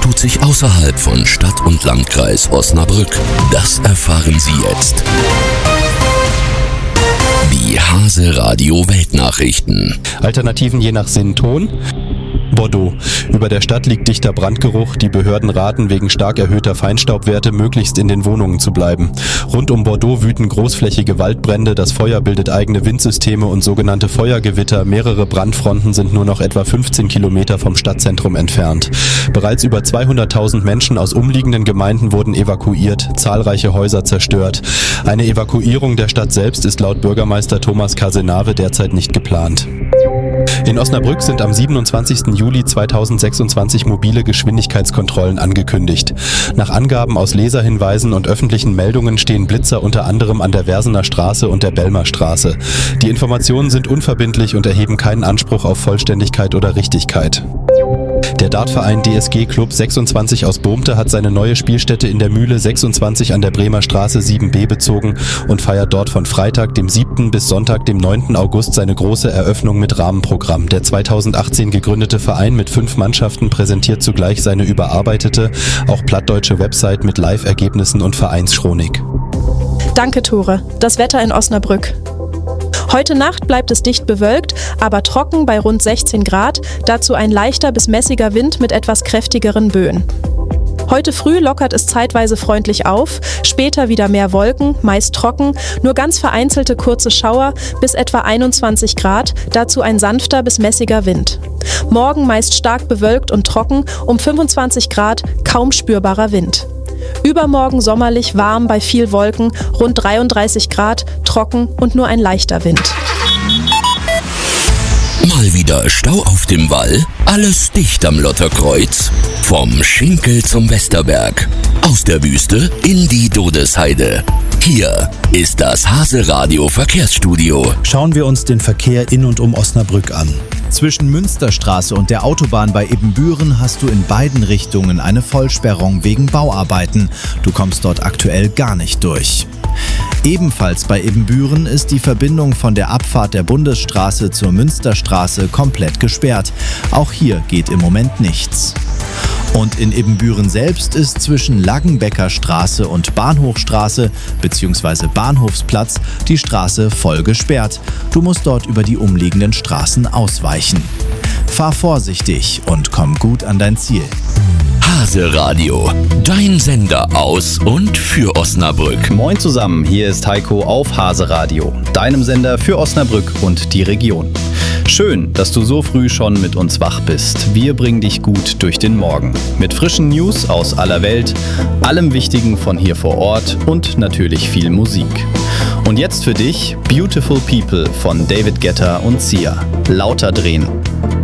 tut sich außerhalb von Stadt und Landkreis Osnabrück? Das erfahren Sie jetzt. Die Hase Radio Weltnachrichten. Alternativen je nach Sinn, Ton. Bordeaux. Über der Stadt liegt dichter Brandgeruch. Die Behörden raten, wegen stark erhöhter Feinstaubwerte möglichst in den Wohnungen zu bleiben. Rund um Bordeaux wüten großflächige Waldbrände. Das Feuer bildet eigene Windsysteme und sogenannte Feuergewitter. Mehrere Brandfronten sind nur noch etwa 15 Kilometer vom Stadtzentrum entfernt. Bereits über 200.000 Menschen aus umliegenden Gemeinden wurden evakuiert. Zahlreiche Häuser zerstört. Eine Evakuierung der Stadt selbst ist laut Bürgermeister Thomas Cazenave derzeit nicht geplant. In Osnabrück sind am 27. Juli 2026 mobile Geschwindigkeitskontrollen angekündigt. Nach Angaben aus Leserhinweisen und öffentlichen Meldungen stehen Blitzer unter anderem an der Versener Straße und der Belmer Straße. Die Informationen sind unverbindlich und erheben keinen Anspruch auf Vollständigkeit oder Richtigkeit. Der Dartverein DSG Club 26 aus Bohmte hat seine neue Spielstätte in der Mühle 26 an der Bremer Straße 7b bezogen und feiert dort von Freitag, dem 7. bis Sonntag, dem 9. August seine große Eröffnung mit Rahmenprogramm. Der 2018 gegründete Verein mit 5 Mannschaften präsentiert zugleich seine überarbeitete, auch plattdeutsche Website mit Live-Ergebnissen und Vereinschronik. Danke, Tore. Das Wetter in Osnabrück. Heute Nacht bleibt es dicht bewölkt, aber trocken bei rund 16 Grad, dazu ein leichter bis mäßiger Wind mit etwas kräftigeren Böen. Heute früh lockert es zeitweise freundlich auf, später wieder mehr Wolken, meist trocken, nur ganz vereinzelte kurze Schauer bis etwa 21 Grad, dazu ein sanfter bis mäßiger Wind. Morgen meist stark bewölkt und trocken, um 25 Grad, kaum spürbarer Wind. Übermorgen sommerlich warm bei viel Wolken, rund 33 Grad, trocken und nur ein leichter Wind. Mal wieder Stau auf dem Wall, alles dicht am Lotterkreuz. Vom Schinkel zum Westerberg, aus der Wüste in die Dodesheide. Hier ist das Hase Radio Verkehrsstudio. Schauen wir uns den Verkehr in und um Osnabrück an. Zwischen Münsterstraße und der Autobahn bei Ebenbüren hast du in beiden Richtungen eine Vollsperrung wegen Bauarbeiten. Du kommst dort aktuell gar nicht durch. Ebenfalls bei Ebenbüren ist die Verbindung von der Abfahrt der Bundesstraße zur Münsterstraße komplett gesperrt. Auch hier geht im Moment nichts. Und in Ebenbüren selbst ist zwischen Laggenbecker Straße und Bahnhofstraße bzw. Bahnhofsplatz die Straße voll gesperrt. Du musst dort über die umliegenden Straßen ausweichen. Fahr vorsichtig und komm gut an dein Ziel. Hase Radio, dein Sender aus und für Osnabrück. Moin zusammen, hier ist Heiko auf Hase Radio, deinem Sender für Osnabrück und die Region. Schön, dass du so früh schon mit uns wach bist. Wir bringen dich gut durch den Morgen. Mit frischen News aus aller Welt, allem Wichtigen von hier vor Ort und natürlich viel Musik. Und jetzt für dich Beautiful People von David Guetta und Sia. Lauter drehen.